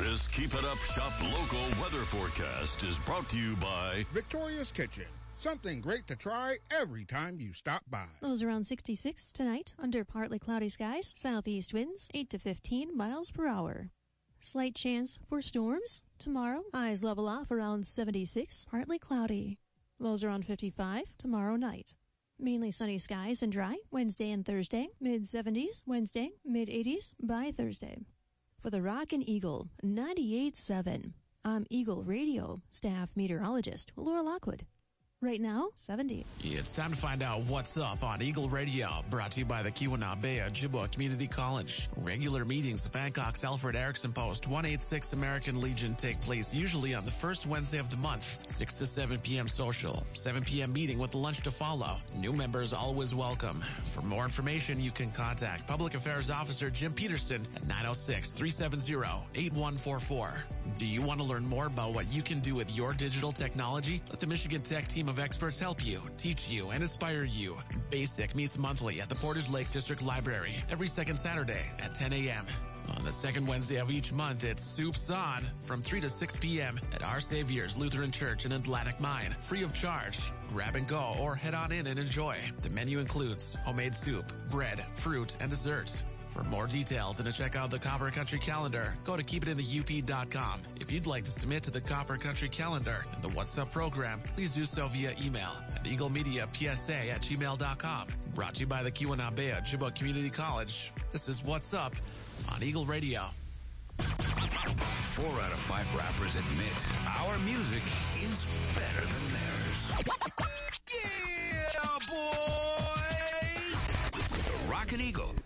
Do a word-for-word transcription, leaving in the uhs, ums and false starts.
This Keep It Up Shop local weather forecast is brought to you by Victoria's Kitchen. Something great to try every time you stop by. Lows around sixty-six tonight under partly cloudy skies. Southeast winds eight to fifteen miles per hour. Slight chance for storms tomorrow. Highs level off around seventy-six, partly cloudy. Lows around fifty-five tomorrow night. Mainly sunny skies and dry Wednesday and Thursday. mid seventies Wednesday, mid eighties by Thursday. For the Rockin' Eagle ninety-eight point seven, I'm Eagle Radio staff meteorologist Laura Lockwood. Right now, seventy. It's time to find out what's up on Eagle Radio, brought to you by the Keweenaw Ojibwa Community College. Regular meetings of Hancock's Alfred Erickson Post one eighty-six American Legion take place usually on the first Wednesday of the month, six to seven p.m. social, seven p.m. meeting with lunch to follow. New members always welcome. For more information, you can contact Public Affairs Officer Jim Peterson at nine oh six, three seven zero, eight one four four. Do you want to learn more about what you can do with your digital technology? Let the Michigan Tech team of experts help you, teach you, and inspire you. BASIC meets monthly at the Portage Lake District Library every second Saturday at ten a.m. On the second Wednesday of each month, it's Soups On from three to six p.m. at Our Savior's Lutheran Church in Atlantic Mine, free of charge. Grab and go or head on in and enjoy. The menu includes homemade soup, bread, fruit, and dessert. For more details and to check out the Copper Country Calendar, go to keep it in the U P dot com. If you'd like to submit to the Copper Country Calendar and the What's Up program, please do so via email at eagle media p s a at gmail dot com. Brought to you by the Keweenaw Ojibwa Community College. This is What's Up on Eagle Radio. Four out of five rappers admit our music is better than theirs. Yeah, boy! The Rockin' Eagle